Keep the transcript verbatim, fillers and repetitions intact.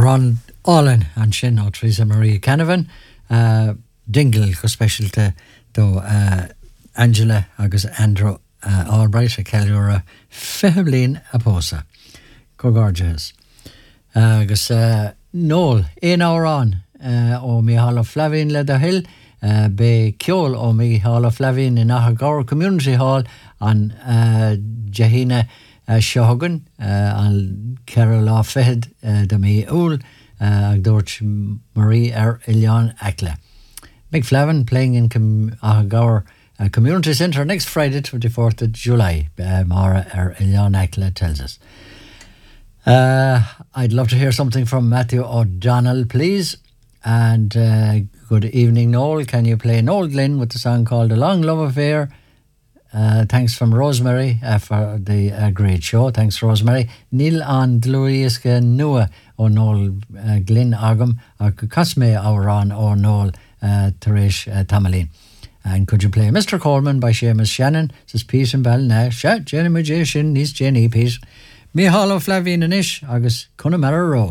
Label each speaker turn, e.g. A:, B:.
A: Ron Allen an sin ó Theresa Marie Canavan uh, Dingle go specialte do uh, Angela agus Andrew uh, Albright a ceiliúra fiche bliain a pósa go gorgeous uh, agus uh, Noel ein árán uh, ó Mícheál Flavin le do hill uh, be ceol ó Mícheál Flavin in Athgabhar Community Hall an uh, Jahina uh, Shogan uh, an Carol á fihead uh, do mí úl uh, ag dúirt Marie ar Ilian Ackle. Mick Flavin playing in Com- Athgabhar uh, Community Centre next Friday, twenty-fourth of July. Uh, Mara er Ilian Ackle tells us. Uh, I'd love to hear something from Matthew O'Donnell, please. And uh, good evening, Noel. Can you play Noel Glynn with the song called A Long Love Affair? Uh, thanks from Rosemary uh, for the uh, great show. Thanks, Rosemary. Neil an Dluiske Nua o Noel uh, Glynn Agam or Cosme Auran o Noel uh, Teresh uh, Tamalin. And could you play Mister Coleman by Seamus Shannon? Says Peace and Bell now. Shat Jenny Magician, Nis Jenny Peace. Mícheál Flavin and Ish, Agus Connemara Road.